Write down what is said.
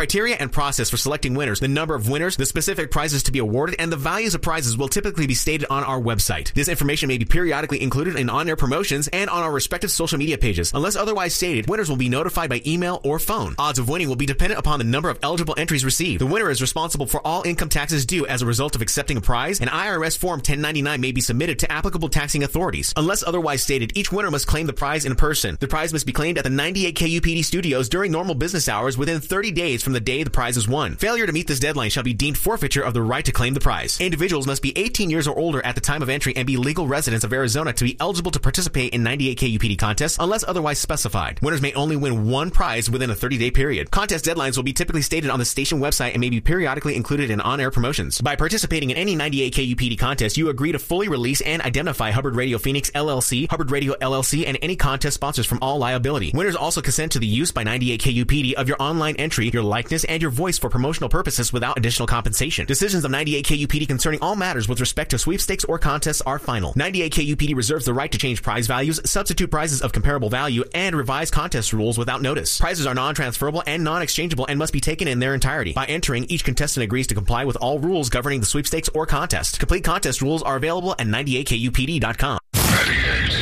criteria and process for selecting winners, the number of winners, the specific prizes to be awarded, and the values of prizes will typically be stated on our website. This information may be periodically included in on-air promotions and on our respective social media pages. Unless otherwise stated, winners will be notified by email or phone. Odds of winning will be dependent upon the number of eligible entries received. The winner is responsible for all income taxes due as a result of accepting a prize. An IRS Form 1099 may be submitted to applicable taxing authorities. Unless otherwise stated, each winner must claim the prize in person. The prize must be claimed at the 98 KUPD studios during normal business hours within 30 days from the day the prize is won. Failure to meet this deadline shall be deemed forfeiture of the right to claim the prize. Individuals must be 18 years or older at the time of entry and be legal residents of Arizona to be eligible to participate in 98 KUPD contests unless otherwise specified. Winners may only win one prize within a 30-day period. Contest deadlines will be typically stated on the station website and may be periodically included in on-air promotions. By participating in any 98 KUPD contest, you agree to fully release and identify Hubbard Radio Phoenix LLC, Hubbard Radio LLC, and any contest sponsors from all liability. Winners also consent to the use by 98 KUPD of your online entry, your likeness, and your voice for promotional purposes without additional compensation. Decisions of 98 KUPD concerning all matters with respect to sweepstakes or contests are final. 98 KUPD reserves the right to change prize values, substitute prizes of comparable value, and revise contest rules without notice. Prizes are non-transferable and non-exchangeable and must be taken in their entirety. By entering, each contestant agrees to comply with all rules governing the sweepstakes or contest. Complete contest rules are available at 98KUPD.com.